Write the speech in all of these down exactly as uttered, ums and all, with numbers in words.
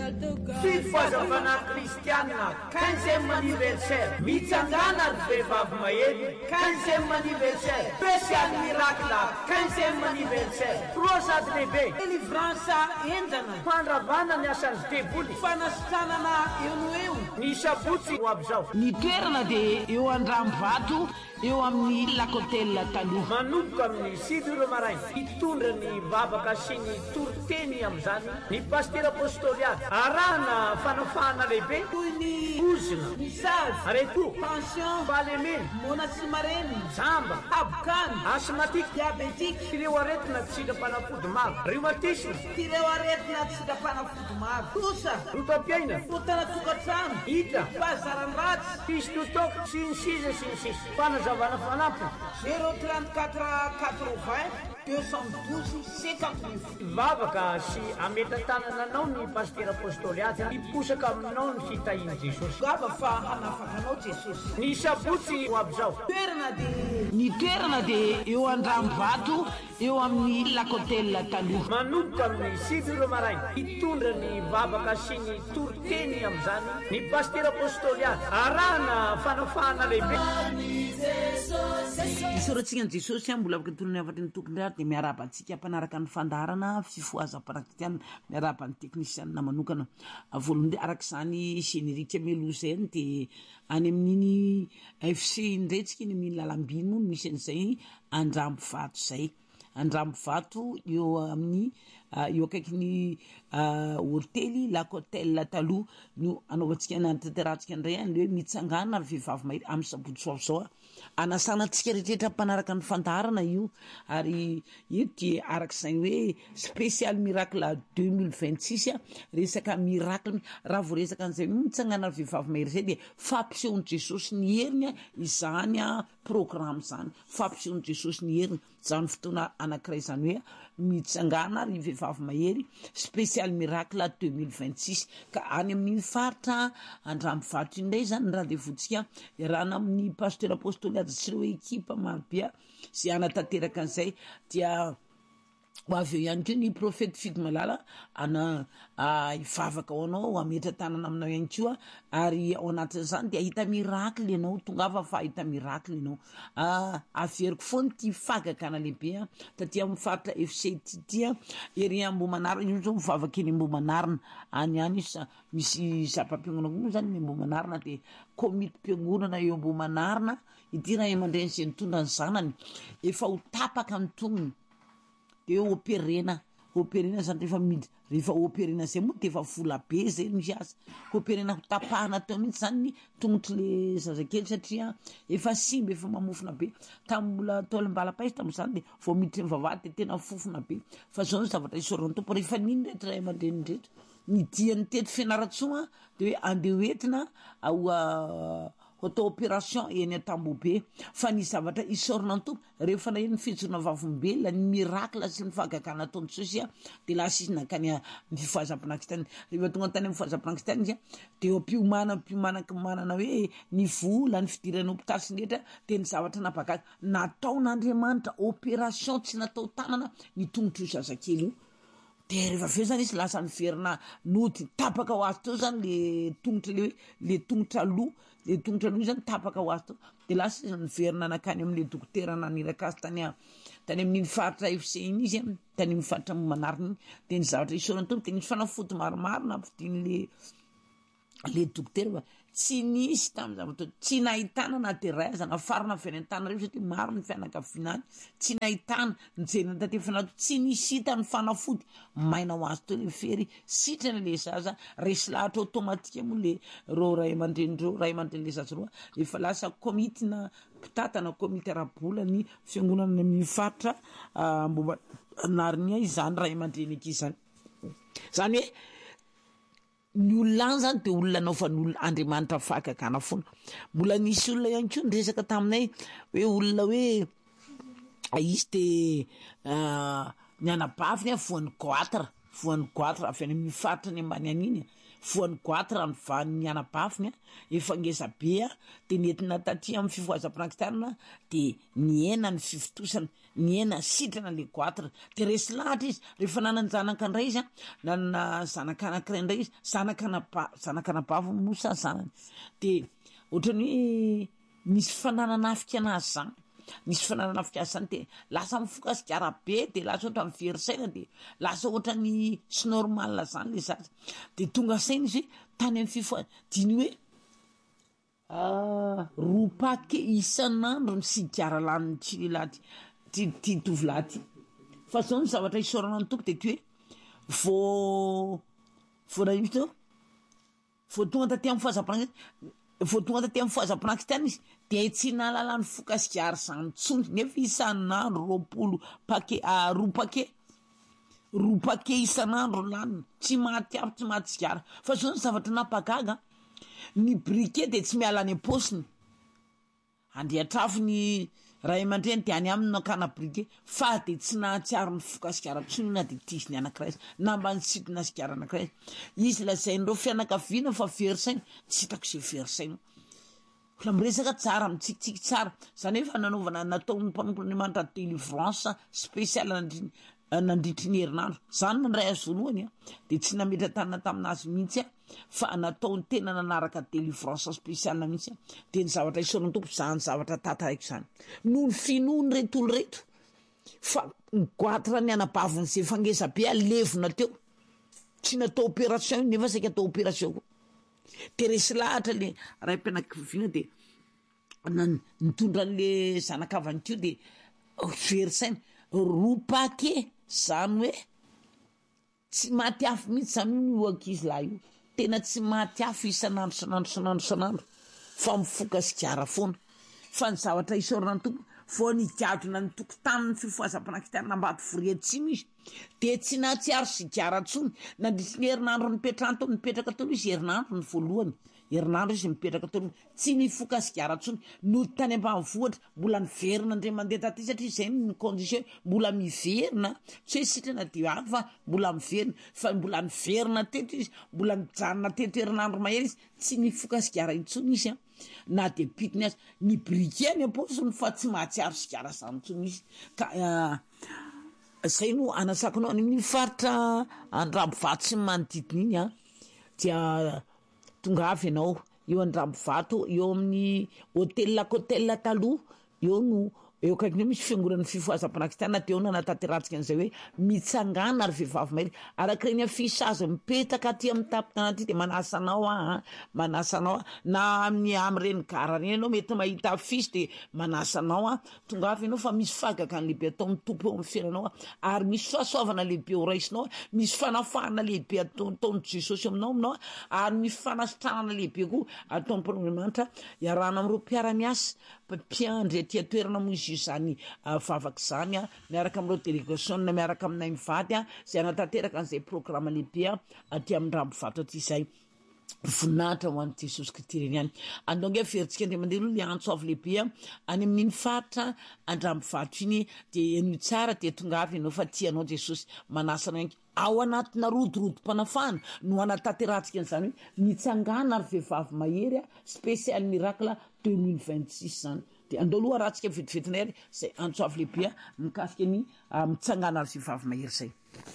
fifazavana kristianina quinzième anniversaire mitsangana ry vehivavy mahery quinzième anniversaire spécial miracle quinzième anniversaire prosady lehibe délivrance enjana fandravana ny asan'ny deboly fanasitranana eo no eo ny sabotsy ho avy zao ny toerana dia eo Andrambato eo amin'ny lakotel taloha manomboka amin'ny sivy maray hitondra ny vavaka sy ny toroteny amin'izany ny paster apostoliat arahana fanafahana lehibe toy ny ozina misady areto tension fahalemena mona tsy mareny jamba abokany asmatique diabétique tireo aretina tsirapanampody maro rhumatisme tireo aretina tsirapanampody maro tosa rotapiaina fotana tokantrano hita fahazaran-dratsy pistotoka sy ny sisa sy ny sisa fanazavana fanampiny zéro trente-quatre quatre-vingts deux cent douze cinquante-neuf vavaka sy ametan-tanana anao ny paster apostoliaty hiposaka aminao ny fitahiny jesosy gava fa hanafakanao jesosy ny sabotsy ho avy zao toerana de ny toerana dia eo Andrambato eo amin'ny lakotel taloha manomboka amin'ny sivy maray hitondra ny vavaka sy ny toroteny amin'izany ny paster apostoliaty arahana fanafahana lehibe isoratsika ny jesosy mbola afaka tolony afatry ny tokondrary dia miarabantsika mpanaraka ny fandarana fifoazam-praktianina miaraba ny teknisianina manokana voalohany dia araka izany générika melozany dia any amin'iny F C indretsika iny amin'ny lalambino misy an'izay Andrambato zay Andrambato eo amin'ny eo akaikiny hôtely lakotel taloha no anaovantsika natanterantsika indray any le hoe mitsangana ary vehivavy mahery amin'ny sabotsy ho avy zao anasanantsika rehetrarehetra mpanaraka ny fandarana io ary eto dia arak'izay hoe spécial miracle deux mille vingt-six resaka miracle raha vo resaka an'izay mitsangana ary vehivavy mahery zay dia fampisehony Jesosy ny heriny izany a programme zany fampisehony Jesosy ny heriny zany fotoana anankiray zany hoe mitsangana ary vehivavy mahery spécial miracle deux mille vingt-six ka any amin'ny faritra Andrambato indray zany raha dia votsika iarahana amin'ny paster apostoliaty sy ireo ekipa marobia zay anatanteraka an'izay dia ho avy eo ihany koa ny profety Fidy Malala ana hivavaka ao anao ametra tanana aminao ihany koa ary ao anatin'izany dia ahita miracle ianao tongava fa ahita miracle ianao averiko foana ty fagakana lehibe a taty amin'ny faritra F C titya ery Ambohimanarina io zao mivavaka eny Ambohimanarina any any sa misy zava-piangonana koa zany ny Ambohimanarina dia komity mpiangonana eo Ambohimanarina ity raha aman-dreny zay nitondra ny zanany efa ho tapaka ny tonony eo operena operena zany rehefa midy rehefa operena zay moa dia efa vola be zay misy azy operena ho tapahana teo mihitsy zany ny tongotry le zazakely satria efa simba efa mamofona be tamin'ny mbola taolim-balapaisy tamin'izany dia vao miditry ny vavahady dia tena fofona be fa zao ny zavatra isorany tompo rehefa niny rehetra ray aman-dreny rehetra ny diany teto fianaratsoa dia hoe andeha hoentina ao atao opération eny Tambobe fa ny zavatra isorana ny tompo rehefa na eny ny fijorona vavombelona ny miracle sy ny fagakana ataony Jesosy dia lasa izy nakany amin'ny fifoazam-panakistianina rehefa tonga tany amin'ny fifoazam-panakistianina izy dia mpiomana mpiomanaka manana hoe ny vola ny fidirany hôpitaly sy ny rehetra dia ny zavatra napakaka nataon'Andriamanitra opération tsy natao tanana ny tongotro io zazakely io dia rehefa aveo zany izy lasa niverina nody tapaka ho azy teo zany le tongotra le hoe le tongotra loha le tongotra loha zany tapaka ho azy teo dia lasa izy niverina nakany amin'le dokotera naniraka azy tany tany amin'iny faritra F C iny izy tany amin'ny faritra Ambohimanarina iny dia ny zavatra isorany tompo dia nisy fanafody maromaro nampidin'le le dokotera tsy nisy tamin'ny zavatra tsy nahitana na terazana farana avy any Antananarivo satria maro ny fianakaviana tsy nahitana nijerena taty fanato tsy nisy hita ny fanafody maina ho azy teo le fery sitrana le zaza resy lahatra automatika moa le ro ray aman-dreny reo ray aman-dreny le zaza roa efa lasa komitina mpitatana komity arabola ny fiangonana amin'ny faritra Ambohimanarina izany ray aman-dreny eky izany zany hoe ny olona any zany dia olona anao fa ny olona Andriamanitra fahakakana foana mbola nisy olona ihany koa niresaka taminay hoe olona hoe izy dia ny anabaviny voan'ny goatra foan'ny goatra avy any amin'ny fatrany ambany aniny foan'ny goatra ny van'ny anabafiny a efa ngezabe a de nentina taty amin'ny fivoazam-prankitana de ny ena ny fivitosana ny ena sitrana le goatra de resy lahatra izy rehefa nananjanaka indray izy a nanana zanaka anankiray indray izy zanaka anaba zanaka anabavo mosa zanany de ohatrany hoe misy fanananafika anazy zany misy fanananafika azy zany de lasa mifokasikara be de lasa ohatra miverysaina de lasa ohatra ny sy normal zany le zaza de tonga saina izy tany amin'ny fifoa diny hoe roa pake isan'andro ny sigara laniny tsilelaty ty ty tovolaty fa zao ny zavatra isorana ny toko de ty hoe vo vo naivito vo tonga taty amin'ny fahazam-prankitana vo tonga taty amin'ny fahazam-prankitana izy de tsy nalala ny fokasikara zany tsony nefa isan'andro roapolo pake a roa pake roa pake isan'andro laniny tsy mahatiavy tsy mahatsigara fa zao ny zavatra napagaga ny briquet de tsy miala any am-posiny andehatrafo ny ray aman-dreny de any aminy nakana briquet fa de tsy nahatsiaro ny fokasikara tsony na de tiziny anankiray na mba ny sidina sikara anankiray izy lazain'ireo fianakaviana fa verisaina tsy hitako ze verisaina la miresaka tsara mitsikitsiky tsara zany efa nanaovana nataon'ny mpanompoan'Andriamanitra délivrance spéciale nandritry ny herinandro zany nandray azy voalohany a de tsy nametra tanana taminazy mihitsy a fa nataony tena nanaraka délivrance spéciale mihitsy de ny zavatra isorana tompo zany zavatra tataraiko zany noho ny finoany reto olo reto fa goatra ny anabaviny zay fangezabe alevona teo tsy natao opération nefa saika atao opération koa de resy lahatra le raim-pianakaviana de nitondra an'le zanakavany teo de verisaina roa pake zany hoe tsy mahatiafy mihitsy zany io ankizy lahy io tena tsy mahatiafy isan'andro san'andro san'andro san'andro fa mifoka sigara foana fa ny zavatra isorana ny tompo vo nigadona ny tokotaniny fifoazam-prankitana ambady voretsinyo izy de tsy nahatsiaro sigara tsony nandritry ny herinandro nipetrahany tao nipetraka tao izy herinandro ny voalohany herinandro izy mipetraka tao tsy nifoka sigara tsony no tany ambanivohitra mbola niverina ndre mandeha taty satria zay ny condition mbola miverina tsy hoe sitrana de avy fa mbola miverina fa mbola niverina teto izy mbola mijanona teto herinandro mahery izy tsy nifoka sigara intsony izy a na de pitiny azy ny briquet ny am-posiny fa tsy mahatsiaro sigara zany intsony izy ka zay no anasakanao any amin'ny faritra Andrabovato sy manodidina iny a dia tonga avy ianao eo Andrabovato eo amin'ny hôtel Lacotel taloha eo no eo akaikiny misy fiangonan'ny fifoazam-prankitana de eo nanatanteratsika an'izay hoe mitsangana ary vehivavy mahery arakareny afisy azy mipetaka aty amin'ny tapitana aty de manasa anao a manasa anao a na amin'ny am'ireny gara reny ianao mety mahita afisy de manasa anao a tonga avy ianao fa misy fagaka ny lehibe ataon'ny tompo eo amin'ny fiainanao a ary misy fahasoavana lehibe ho raisinao a misy fanafahana lehibe ataon'ny Jesosy aminao aminao a ary misy fanasitranana lehibe koa ataon'ny Mpanompoan'Andriamanitra iarahana amin'ireo mpiara-miasa mpiandry aty atoerana moa izy io zany vavaka zany a miaraka amin'ireo délégation miaraka aminay mivady a zay anatanteraka an'izay programme lehibe a aty amin'ny Andrabovato aty zay voninahitra ho an'i Jesosy Kristy reny ihany andao nge ferintsika andray mandeha aloha le antso avy lehibe a any amin'iny faritra Andrabovato iny de eno tsara de tonga avy ianao fa tianao Jesosy manasa anao ao anatina rodrodom-panafahana no anatanterantsika an'izany hoe mitsangana ary vehivavy mahery a spécial miracle deux mille vingt-six zany de andao aloha rahantsika vetivetinay ary zay antso avy lehibe a mikasika ny mitsangana ary vehivavy mahery zay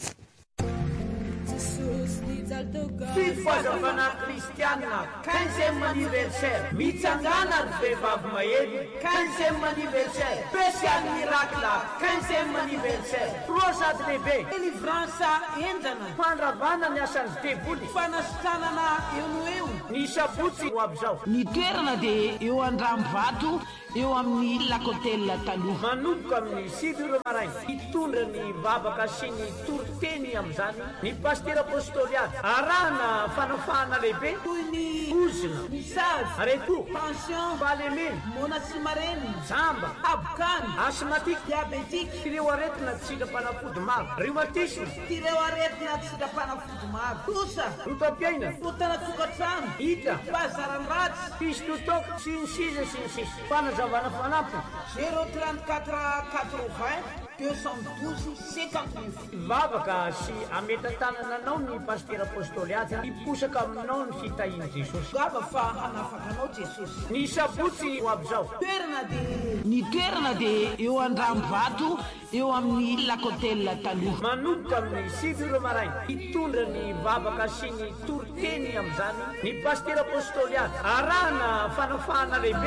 Fifoazavana kristianina quinzième anniversaire mitsangana ary vehivavy mahery quinzième anniversaire spécial miracle quinzième anniversaire prosady lehibe délivrance enjana fanravana ny asan'ny deboly fanasitranana eo no eo ny sabotsy ho avy zao ny toerana de eo Andrabovato eo amin'ny Lacotel taloha manomboka amin'ny sivy iro maray hitondra ny vavaka sy ny toriteny amin'izany ny paster apostoliaty arahana fanafahana lehibe toy ny ozina misage areto pension fahalemeny mona sy mareny zamba abokany asthmatique diabétique tireo aretina tsika mpanafody maro rhumatisme tireo aretina tsika mpanafody maro kosa rotapiaina fotana tokantrano hita fahazaran-dratsy pistotoko sy ny sisa sy ny sisa fanazavana fanampy zéro trente-quatre quatre-vingts deux cent douze cinquante-neuf. Vavaka sy ametratanana anao ny paster apôstôly azy hiposaka aminao ny fitahiany Jesosy. Gaba fa hanafaka anao Jesosy. Ny sabotsy ho avy zao. Toerana de ny toerana de eo Andrambato eo amin'ny Lakotel taloha. Manomboka amin'ny sivy ora maraina hitondra ny vavaka sy ny toriteny amin'izany ny paster apôstôly azy arahana fanafahana lehibe.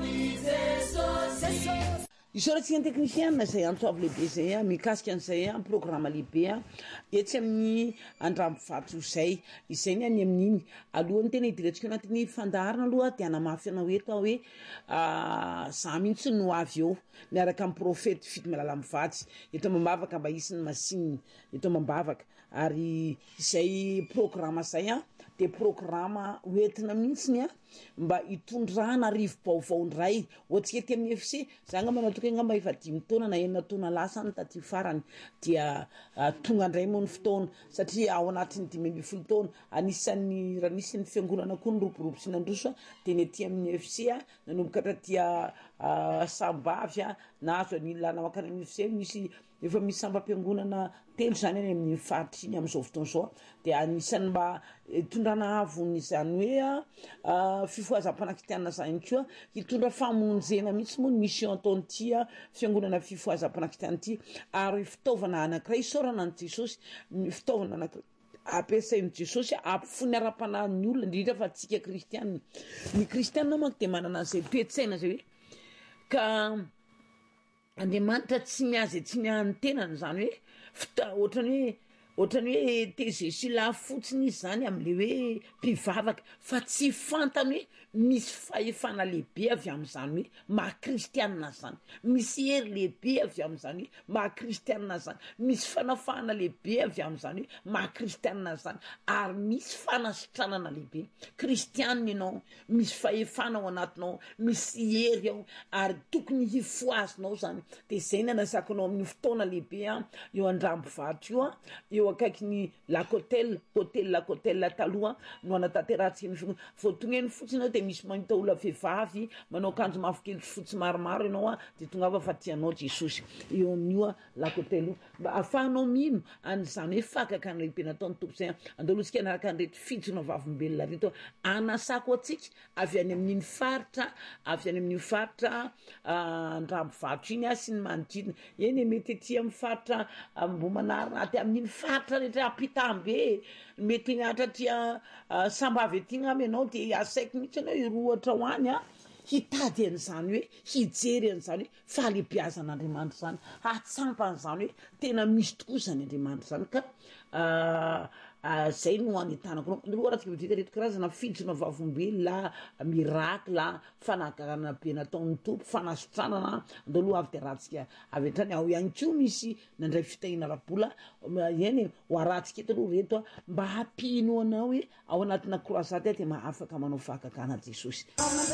Isoratsika technicien zay antsoavy lehibe zay a mikasika an'izay a programme lehibe a etsy amin'ny Andrambato zay izay ny any amin'iny alohan'ny tena idirantsika anatin'ny fandaharana aloha dia hanamafy anao eto hoe za mihitsy no avy eo miaraka amin'ny profety fito malala mivady eto mambavaka mba isin'ny masininy eto mambavaka ary izay programme zay a de programme hoentina mihitsiny a mba hitondrana rivo vaovao ndray ohatsika ety amin'ny F C za nga manao toka ngamba efa dimy taona na enina taona lasa ny taty farany dia tonga ndray moa ny fotoana satria ao anatin'ny dimy ambin'ny folo taona anisan'ny raha nisy ny fiangonana koa ny roborobor sy nandroso de ny ety amin'ny F C a nanomboka hatratia sambavy a na azo ny lana makany amin'ny F C misy efa misy sambam-piangonana telo zany any amin'ny faritra iny amin'izao fotoana zao de anisan'ny mba hitondrana avony izany hoe fifohazam-panakitianina zany koa hitondra famonjena mihitsy moa ny mission ataony ty a fiangonana fifohazam-panakitiana ty ary fitaovana anankiray isaorana ny Jesosy fitaovana anankiray ampiasain'i Jesosy ampifony ara-panahin'ny olona indrindra fa tsika kristianina ny kristianina manko de manana an'izay toe-tsaina zay hoe ka Andriamanitra tsy miazy tsy miahany tenany zany hoe fita ohatrany hoe ohatrany hoe te Jesosy la fotsiny izy zany am'le hoe mpivavaka fa tsy fantany hoe misy fahefana lehibe avy amin'izany hoe maha-kristianina zany misy hery lehibe avy amin'izany hoe maha-kristianina zany misy fanafahana lehibe avy amin'izany hoe maha-kristianina zany ary misy fanasitranana lehibe kristianina ianao misy fahefana ao anatinao misy hery ao ary tokony hifoazinao zany de zay nanasakanao amin'ny fotoana lehibe a eo Andrambato io a eo akaikin'ny Lakotel hôtel Lakotel taloha no anatanterahitsika ny fiangonana voatongeny fotsiny ao de misy mahita olona vehivavy manao akanjo mavokely fotsy maromaro ianao a de tonga ava fa tianao Jesosy eo amin'io a Lakotel io mba ahafahanao mino an'izany hoe fakaka ny lehibe nataon'ny tompo zay andalotsika anaraka an'reto fijona vavimbelona reto anasako atsika avy any amin'iny faritra avy any amin'iny faritra Andrambato iny a sy ny manodidina eny mety ety amin'ny faritra Ambohimanarina aty amin'iny faritra rehetra Ampitambe mety hatratia Sambavy ety ngamba ianao de asaiko mihitsy anao hirohatra ho any a hitady an'izany hoe hijery an'izany hoe fahalebiazan'Andriamanitra zany hatsampan'izany hoe tena misy tokoa zany Andriamanitra zany ka zay no anetanako anao raha tsika vidita reto karazana fijona vavimbelona mirakla fanagarana be nataon'ny tompo fanasitranana andaloha avy de rahantsika avy hatrany ao ihany koa misy nandray fitahina rabola eny ho arahantsika eto aloha reto mba hampino anao hoe ao anatina croisade de mahafaka manao fakakana Jesosy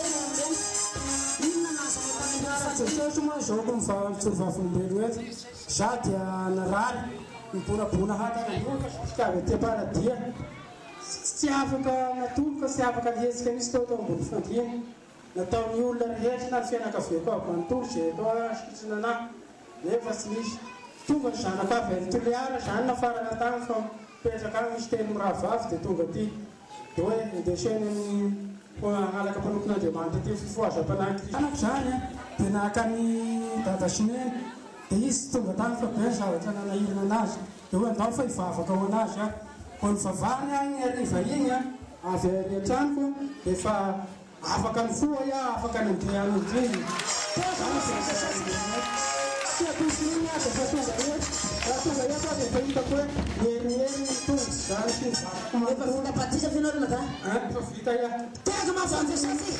Jesosy moa zao ko mivatsy vavimbelo eto za dia narary mibonabona hatana ka avy aty paradia tsy afaka natoloka tsy afaka lihetsika misy tao tao ambony fandriana nataon'ny olona rehetra na ny fianakaviako avy manontolo zay atao sitrina anahy nefa tsy misy tonga ny zanako avy avy Toliara zany nafarana tany fa mipetraka any misy telo mirahavavy de tonga aty de hoe indeseny amin'ny alaka mpanompon'Andriamanitra ty fifohazam-panahy anako zany de nahakany dada sineny de izy tonga tany fa be zavatra nanahirana anazy de hoe andao fa hivavaka ao anazy a ko ny vavany agny ariva igny a avy ary an-tranoko de fa afaka ny foa ia afaka ny andeha any indriny tsy apisiny a de fa tonga hoe raha tonga eto a de fa hitako hoe herihery tonga zany ty efa vita patisa fianao rena ta efa vita ia tega mahavanjy Jesosy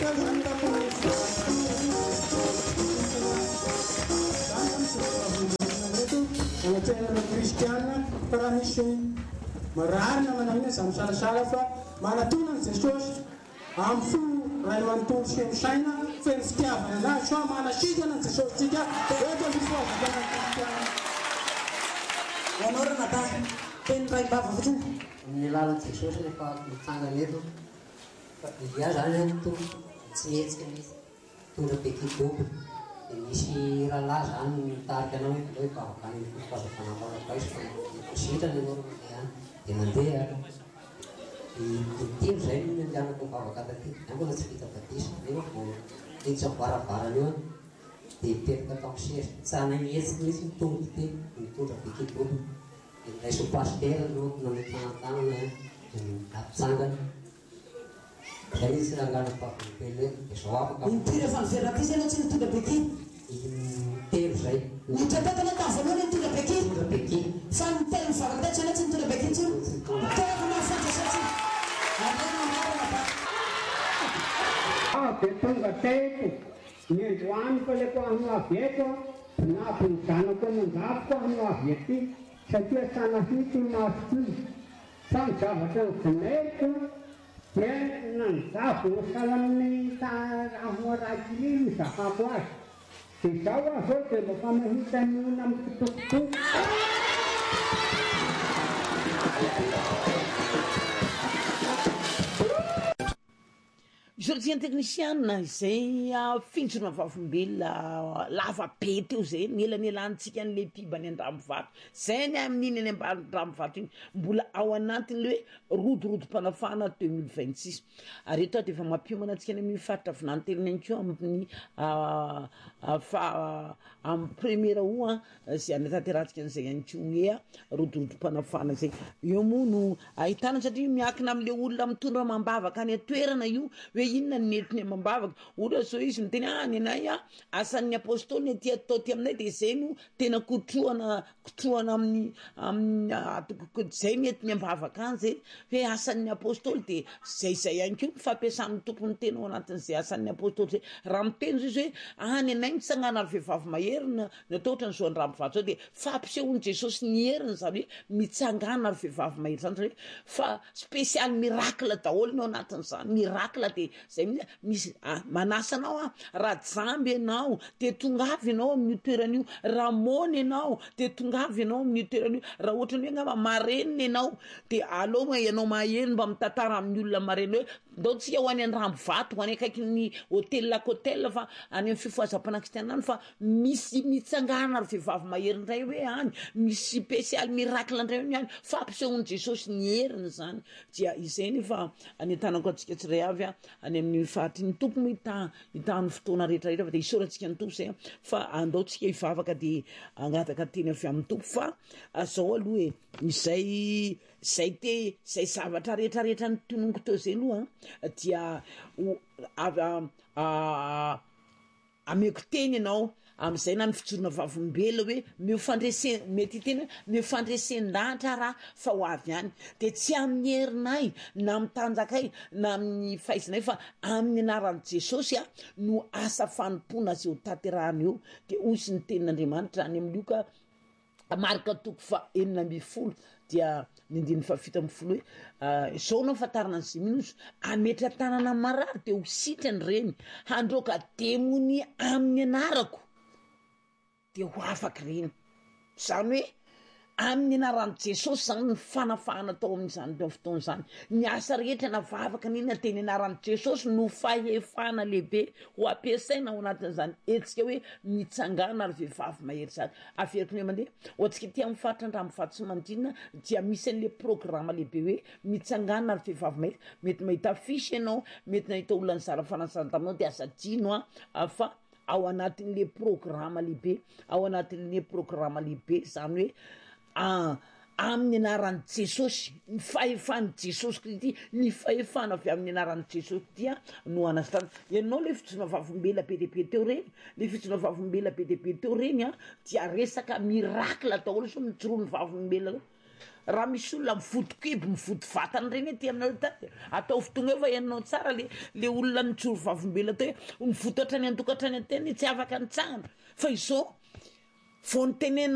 anatenana kristianina fa raha misy mararina manahina za misalasala fa manatonany Jesosy amin'ny fo ray manontolo sy misaina fe ny fitiavana anazy so manasitana ny Jesosy tsika eto fifohazam-panahy kristiana ianao rena ta teny ray mbava fotsiny amin'ny alalan'i Jesosy rehefa mitsangana eto fa Elia zany any tompo tsy mihetsika misy tonga be kidobo dia misy rahalahy zany mitarika anao hoe hoe vavakany fazafana mpanapaiso fa sitrany ianao mandeha any dia mandeha ditimy zay no andehanako mivavaka taty any mbola tsy vita batisa nefa vo iditsy amivaravarany eo dia mipetraka tao amin'ny sery tsana mihetsika misy mitongotra te mitondra bekidobo dia niraiso pasitera no nametanantanana ampitsangana zay izy rangana mpavolombelo hoe dia zao afaka impiry fa niverana izy anao tsy mitondra beky telo zay nitratatana tamin'ny voalohany mitondra beky mitondra beky fa nitelo mivavaka tsy anao tsy mitondra beky intsony tena fantasatsy dia tonga teto ny androany fa leko ahno avy eto napo ny zanako mandafoko ahno avy ety satria sanahity masoty fa ny zavatra ny vometo dia nanjavo no salamin'ny tahoaraky mizahako azy dia zao aho zao dia mbofa mahita ny ona mitokotoko isoratiany teknisiana izay fintsona vavombelona lava be teo zay nielanyelantsika n'le pibany andramovato zay ny amin'iny any ambandrambovato iny mbola ao anatin'le hoe rodorodo-mpanafana deux mille vingt six ary eto dia efa mampiomana antsika ny amin'ny faritra vinanteliny any keo amin'ny fa amin'ny premiera o a zay anatanterantsika an'izay any ko hoe rodorodo-mpanafana zay eo moa no ahitana satria miakina amin'le olona mitondra mambavaka any atoerana io hoe inona nenetiny mambavaka ohatra zao izy miteny any anay a asan'ny apôstôly ny aty atao ty aminay dia zay no tena kotrohana kotrohana amin'ny amin'ny zay mety miambavaka any zay hoe asan'ny apôstôly dia zay zay any keo fampiasan'ny tompony tena ao anatin'izay asan'ny apôstôly zay raha miteny zay hoe any anay mitsangana ary vehivavy maherina natao ohatra nyzao andramovato zao dia fampisehony jesosy ny heriny zany hoe mitsangana ary vehivavy mahery zany zany hoe fa spécial miracle daholo ny ao anatin'izany miracle dia zay misy manasanao a raha jamby ianao dia tongavy ianao amin'ny toeran'io raha mony ianao dia tongavy ianao amin'ny toeran'io raha ohatra ny hoe ngamba marenina ianao dia aloha ianao maheno mba mitantara amin'ny olona marena hoe ndao tsika ho any andrambovato ho any akaiky ny hôtel lakôtel fa any amin'ny fifoazam-pana kristianana fa misy mitsangana ary vehivavy mahery ndray hoe any misy spécial miracle ndray hoe any fampisehony jesosy ny heriny zany dia izay ny fa anetanako antsika tsiray avy a any amin'ny fahatry ny tompo hita hitahany fotoana rehetrarehetra fa dia isorantsika ny tompo zay fa andaotsika hivavaka dia angataka teny avy amin'ny tompo fa zao aloha e izay zay te zay zavatra rehetrarehetra ny tononiko teo zay aloha dia ameko teny ianao amin'izay na ny fijorona vavombela hoe mifandresen mety tena mifandresen-dahatra raha fa ho avy any dia tsy amin'ny herinay na mitanjakay na amin'ny fahaizanay fa amin'ny anaran'i jesosy a no asa fanompona zay ho tanterahana eo dia hoy sy ny tenin'andriamanitra any amin'io ka marika toko fa enina amby folo dia ny andiny fa fito amby folo hoe zao no afantarana an'izay mihitsy ametra tanana marary dia ho sitrany reny handroaka demony amin'ny anarako dia ho afaka reny zany hoe amin'ny anaran'i jesosy zany ny fanafahana tao amin'izany teo fotoana izany ny asa rehetra navavaka n'iny teny anaran'i jesosy no fahefana lehibe ho ampiasaina ao anatin'izany etsika hoe mitsangana ary vehivavy mahery zany averiko ny hoe mandeha ho antsika ty amin'ny faritra andrambovato sy manodinina dia misy an'le programa lehibe hoe mitsangana ary vehivavy mahery mety mahita fisy ianao mety nahita olona ny zara fanasana taminao dia azadino a fa ao anatin'le programa lehibe ao anatin'le programa lehibe zany hoe amin'ny anaran'i jesosy ny fahefany jesosy kristy ny fahefana avy amin'ny anaran'i jesosy dia no anasitana ianao le fitsona vavombela be dia be teo reny le fitsona vavombela be dia be teo reny a dia resaka miracle daholo so mijoroany vavombela raha misy olona mivotokibo mivoto vatany reny ety aminao tady atao fotoana eo fa ianao tsara le le olona mijoro vavombela teo hoe mivoto hatrany an-tokatrany an-teny tsy afaka nitsangana fa izao vao ny tenena